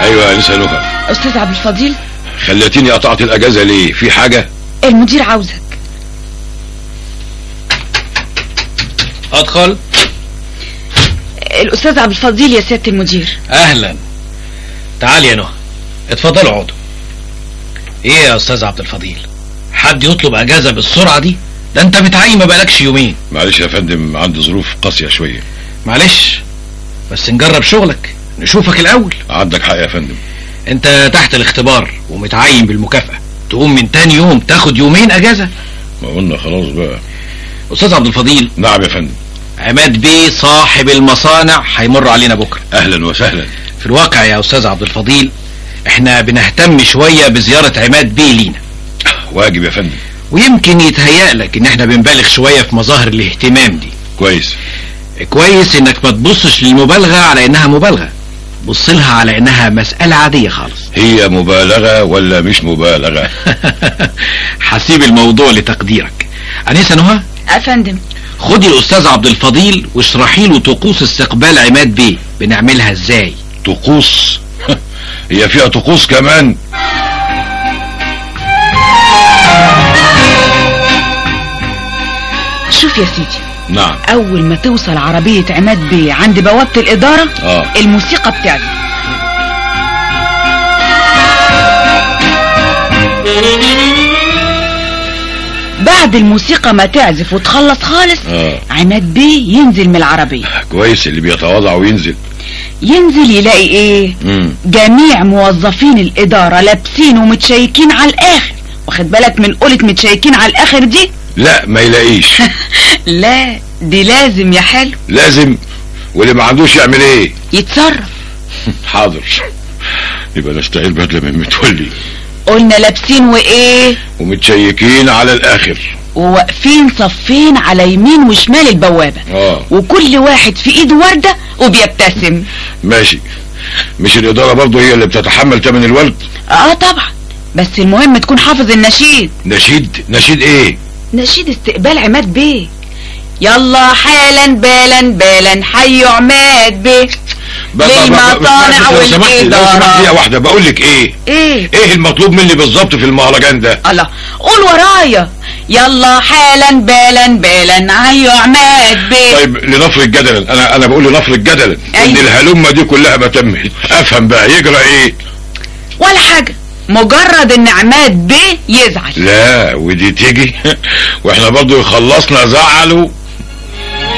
ايوه لسه نهى. استاذ عبد الفضيل، خليتيني قطعت الاجازه ليه؟ في حاجه؟ المدير عاوزك. ادخل. الاستاذ عبد الفضيل يا سياده المدير. اهلا، تعال يا نهى، اتفضلوا اقعدوا. ايه يا استاذ عبد الفضيل، حد يطلب اجازه بالسرعه دي؟ ده انت متعين ما بقالكش يومين. معلش يا فندم، عندي ظروف قاسيه شويه. معلش، بس نجرب شغلك، نشوفك الاول. عندك حق يا فندم. انت تحت الاختبار ومتعين بالمكافأة، تقوم من تاني يوم تاخد يومين اجازة؟ ما قلنا خلاص بقى. استاذ عبد الفضيل. نعم يا فندم. عماد بيه صاحب المصانع هيمر علينا بكرة. اهلا وسهلا. في الواقع يا استاذ عبد الفضيل، احنا بنهتم شوية بزيارة عماد بيه لينا. واجب يا فندم. ويمكن يتهيأ لك ان احنا بنبالغ شوية في مظاهر الاهتمام دي. كويس. كويس انك ما تبصش للمبالغة على انها مبالغة، بص لها على انها مسألة عادية خالص. هي مبالغة ولا مش مبالغة؟ حسيب الموضوع لتقديرك. انسة نهى. افندم. خدي الاستاذ عبد الفضيل واشرحي له طقوس استقبال عماد بيه بنعملها ازاي. طقوس؟ هي فيها طقوس كمان؟ شوف يا سيدي. نعم. اول ما توصل عربية عماد بيه عند بوابة الادارة الموسيقى بتعزف. بعد الموسيقى ما تعزف وتخلص خالص عماد بيه ينزل من العربية. كويس، اللي بيتواضع وينزل. ينزل يلاقي ايه؟ جميع موظفين الادارة لابسين ومتشيكين على الاخر. واخد بالك من قولة متشيكين على الاخر دي؟ لا ما يلاقيش. لا دي لازم يا حلو. لازم؟ واللي ما عندوش يعمل ايه؟ يتصرف. حاضر، يبقى نستعير بدلة من متولي. قلنا لابسين وايه؟ ومتشيكين على الاخر، وواقفين صفين على يمين وشمال البوابة. وكل واحد في ايده وردة وبيبتسم. ماشي. مش الادارة برضو هي اللي بتتحمل تمن الورد؟ طبعا، بس المهم تكون حافظ النشيد. نشيد ايه؟ نشيد استقبال عماد بيه. يلا حالا بالا بالا حيوا عماد بيه للمصانع والإدارة. دقيقة واحدة، بقول لك ايه المطلوب مني بالظبط في المهرجان ده؟ الله، قول ورايا. يلا حالا بالا بالا حيوا عماد بيه. طيب لنفرض جدلا، انا بقول لنفرض جدلا ان الهلمة دي كلها ما تمت، افهم بقى يجرى ايه؟ ولا حاجة، مجرد ان عماد بيه يزعل. لا ودي تيجي واحنا برضو خلصنا زعله